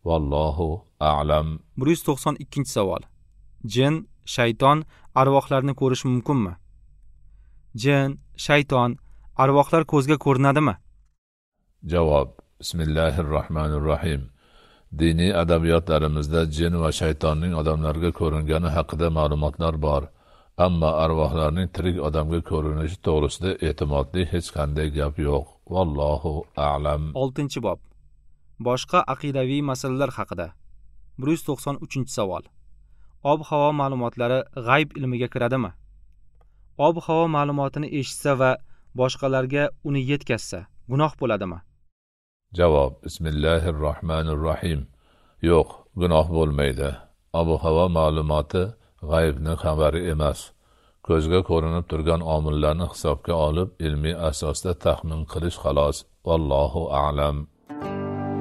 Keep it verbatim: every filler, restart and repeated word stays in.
Vallohu a'lam. bir yuz to'qson ikkinchi savol. Jin, shayton arvohlarni ko'rish mumkinmi? Jin, shayton arvohlar ko'zga ko'rinadimi? Javob: Bismillahirrohmanirrohim. Diniy adabiyotlarimizda jin va shaytonning odamlarga ko'ringani haqida ma'lumotlar bor. Ammo arvohlarning tirik odamga ko'rinishi to'g'risida e'timodli hech qanday gap yo'q. Vallohu a'lam. oltinchi bob. Boshqa aqidaviy masalalar haqida. bir yuz to'qson uchinchi savol. Ob-havo ma'lumotlari g'ayb ilmiga kiradimi? Ob-havo ma'lumotini eshitsa va boshqalarga uni yetkazsa, gunoh bo'ladimi? Javob: Bismillahirrohmanirrohim. Yo'q, gunoh bo'lmaydi. Ob-havo ma'lumoti g'aybning xabari emas. Ko'zga ko'rinib turgan omillarni hisobga olib, ilmiy asosda taxmin qilish xolos. Vallohu a'lam.